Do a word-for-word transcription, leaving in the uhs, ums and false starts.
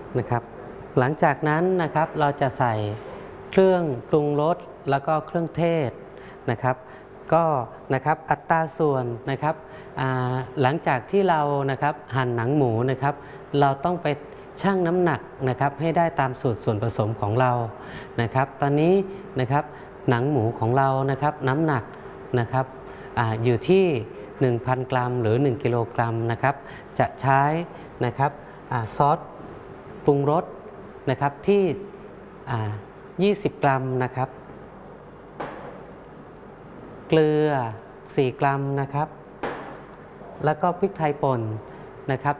นะครับหลังจากนั้นนะครับเราจะใส่เครื่องปรุงรสแล้วก็เครื่องเทศนะครับก็นะครับอัตราส่วนนะครับหลังจากที่เรานะครับหั่นหนังหมูนะครับเราต้องไปชั่งน้ำหนักนะครับให้ได้ตามสูตรส่วนผสมของเรานะครับตอนนี้นะครับหนังหมูของเรานะครับน้ำหนักนะครับ อ, อยู่ที่ หนึ่งพัน กรัมหรือ หนึ่ง กิโลกรัมนะครับจะใช้นะครับซอสปรุงรสนะครับที่ ยี่สิบ กรัมนะครับเกลือ สี่ กรัมนะครับแล้วก็พริกไทยป่นนะครับ